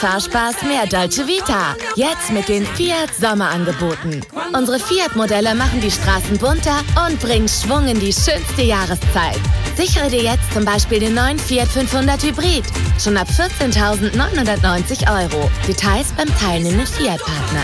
Fahrspaß mehr Dolce Vita. Jetzt mit den Fiat Sommerangeboten. Unsere Fiat-Modelle machen die Straßen bunter und bringen Schwung in die schönste Jahreszeit. Sichere dir jetzt zum Beispiel den neuen Fiat 500 Hybrid. Schon ab 14.990 €. Details beim teilnehmenden Fiat-Partner.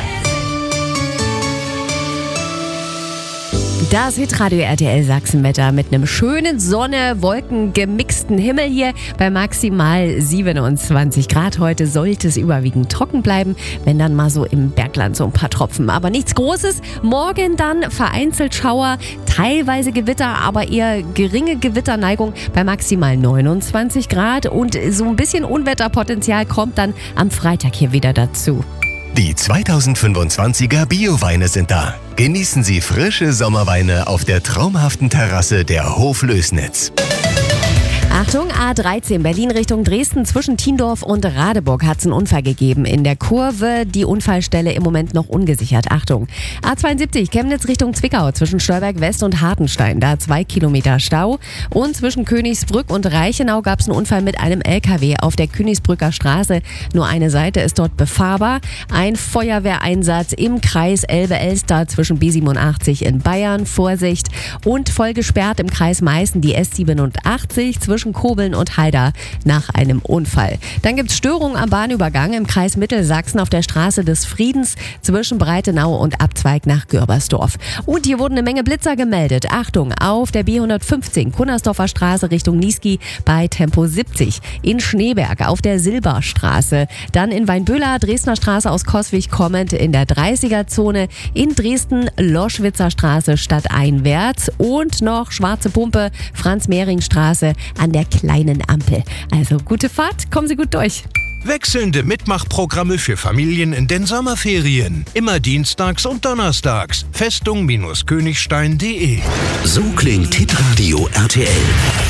Das Hitradio RTL Sachsenwetter mit einem schönen Sonne-Wolken gemixten Himmel hier bei maximal 27 Grad. Heute sollte es überwiegend trocken bleiben, wenn dann mal so im Bergland so ein paar Tropfen. Aber nichts Großes. Morgen dann vereinzelt Schauer, teilweise Gewitter, aber eher geringe Gewitterneigung bei maximal 29 Grad. Und so ein bisschen Unwetterpotenzial kommt dann am Freitag hier wieder dazu. Die 2025er Bio-Weine sind da. Genießen Sie frische Sommerweine auf der traumhaften Terrasse der Hoflößnitz. Achtung, A13 Berlin Richtung Dresden zwischen Tiendorf und Radeburg hat es einen Unfall gegeben. In der Kurve die Unfallstelle im Moment noch ungesichert. Achtung. A72 Chemnitz Richtung Zwickau zwischen Stolberg West und Hartenstein. Da 2 Kilometer Stau. Und zwischen Königsbrück und Reichenau gab es einen Unfall mit einem LKW auf der Königsbrücker Straße. Nur eine Seite ist dort befahrbar. Ein Feuerwehreinsatz im Kreis Elbe-Elster zwischen B87 in Bayern. Vorsicht. Und voll gesperrt im Kreis Meißen die S87 zwischen Kobeln und Haida nach einem Unfall. Dann gibt es Störungen am Bahnübergang im Kreis Mittelsachsen auf der Straße des Friedens zwischen Breitenau und Abzweig nach Gürbersdorf. Und hier wurden eine Menge Blitzer gemeldet. Achtung, auf der B115 Kunnersdorfer Straße Richtung Niesky bei Tempo 70. In Schneeberg auf der Silberstraße. Dann in Weinböhler, Dresdner Straße aus Coswig kommend in der 30er-Zone. In Dresden Loschwitzer Straße stadteinwärts. Und noch Schwarze Pumpe, Franz-Mehring-Straße an der kleinen Ampel. Also gute Fahrt, kommen Sie gut durch. Wechselnde Mitmachprogramme für Familien in den Sommerferien. Immer dienstags und donnerstags. Festung-königstein.de. So klingt Hitradio RTL.